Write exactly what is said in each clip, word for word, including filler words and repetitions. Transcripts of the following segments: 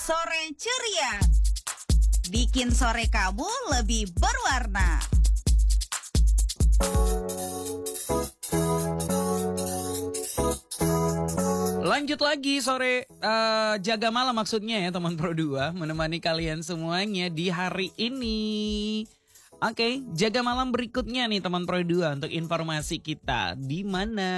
Sore ceria, bikin sore kamu lebih berwarna. Lanjut lagi sore uh, jaga malam maksudnya ya teman Pro dua, menemani kalian semuanya di hari ini. Oke, okay, jaga malam berikutnya nih teman Pro dua untuk informasi kita di mana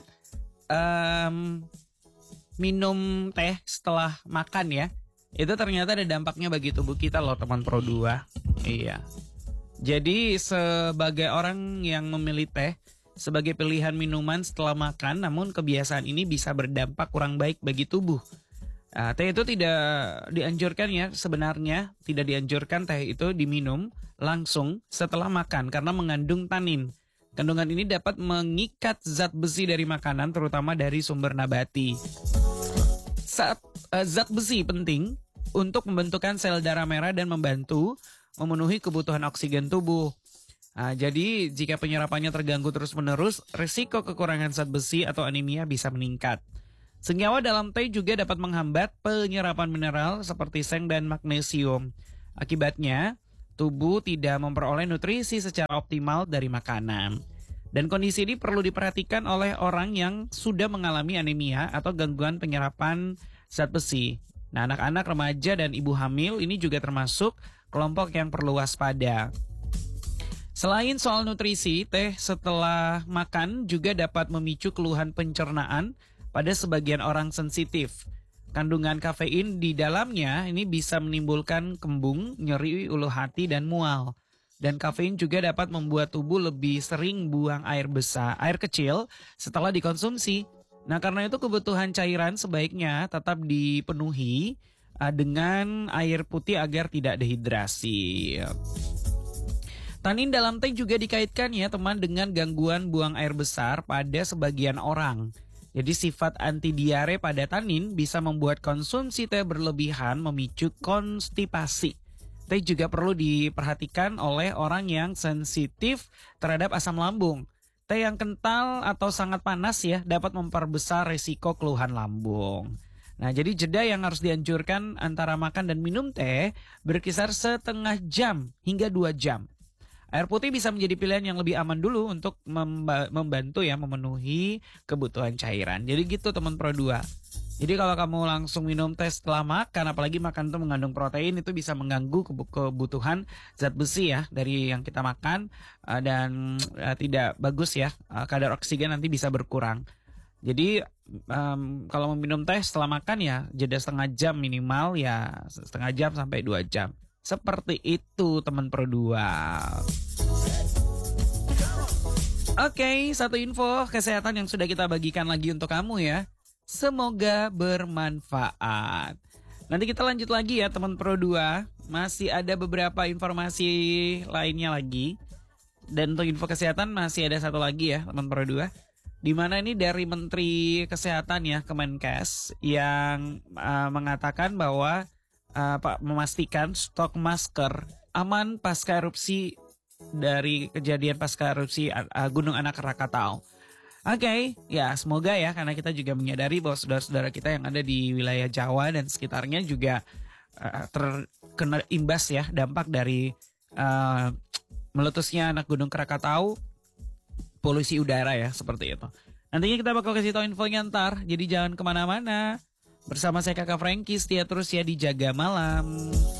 um, minum teh setelah makan ya. Itu ternyata ada dampaknya bagi tubuh kita loh teman Pro dua. Iya. Jadi sebagai orang yang memilih teh sebagai pilihan minuman setelah makan, namun kebiasaan ini bisa berdampak kurang baik bagi tubuh. Nah, teh itu tidak dianjurkan ya sebenarnya, tidak dianjurkan teh itu diminum langsung setelah makan karena mengandung tanin. Kandungan ini dapat mengikat zat besi dari makanan, terutama dari sumber nabati. Saat uh, zat besi penting untuk membentukkan sel darah merah dan membantu memenuhi kebutuhan oksigen tubuh. Nah, jadi jika penyerapannya terganggu terus-menerus, risiko kekurangan zat besi atau anemia bisa meningkat. Senyawa dalam teh juga dapat menghambat penyerapan mineral seperti seng dan magnesium. Akibatnya, tubuh tidak memperoleh nutrisi secara optimal dari makanan. Dan kondisi ini perlu diperhatikan oleh orang yang sudah mengalami anemia atau gangguan penyerapan zat besi. Nah, anak-anak, remaja, dan ibu hamil ini juga termasuk kelompok yang perlu waspada. Selain soal nutrisi, teh setelah makan juga dapat memicu keluhan pencernaan pada sebagian orang sensitif. Kandungan kafein di dalamnya ini bisa menimbulkan kembung, nyeri ulu hati, dan mual. Dan kafein juga dapat membuat tubuh lebih sering buang air besar, air kecil setelah dikonsumsi. Nah, karena itu kebutuhan cairan sebaiknya tetap dipenuhi uh, dengan air putih agar tidak dehidrasi. Tanin dalam teh juga dikaitkan ya teman dengan gangguan buang air besar pada sebagian orang. Jadi sifat anti diare pada tanin bisa membuat konsumsi teh berlebihan memicu konstipasi. Teh juga perlu diperhatikan oleh orang yang sensitif terhadap asam lambung. Teh yang kental atau sangat panas ya dapat memperbesar resiko keluhan lambung. Nah, jadi jeda yang harus dianjurkan antara makan dan minum teh berkisar setengah jam hingga dua jam. Air putih bisa menjadi pilihan yang lebih aman dulu untuk memba- membantu ya memenuhi kebutuhan cairan. Jadi gitu teman Pro dua. Jadi kalau kamu langsung minum teh setelah makan, apalagi makan itu mengandung protein, itu bisa mengganggu kebutuhan zat besi ya dari yang kita makan uh, dan uh, tidak bagus ya, uh, kadar oksigen nanti bisa berkurang. Jadi um, kalau meminum teh setelah makan ya jeda setengah jam minimal ya, setengah jam sampai dua jam. Seperti itu teman Pro dua. Oke, okay, satu info kesehatan yang sudah kita bagikan lagi untuk kamu ya. Semoga bermanfaat. Nanti kita lanjut lagi ya teman Pro dua. Masih ada beberapa informasi lainnya lagi. Dan untuk info kesehatan masih ada satu lagi ya teman Pro dua. Di mana ini dari Menteri Kesehatan ya, Kemenkes, yang uh, mengatakan bahwa uh, Pak memastikan stok masker aman pasca erupsi dari kejadian pasca erupsi uh, Gunung Anak Rakatau. Oke, okay, ya semoga ya, karena kita juga menyadari bahwa saudara-saudara kita yang ada di wilayah Jawa dan sekitarnya juga uh, terkena imbas ya dampak dari uh, meletusnya anak Gunung Krakatau, polusi udara ya, seperti itu. Nantinya kita bakal kasih tahu infonya ntar, jadi jangan kemana-mana. Bersama saya Kakak Franky, setia terus ya di Jaga Malam.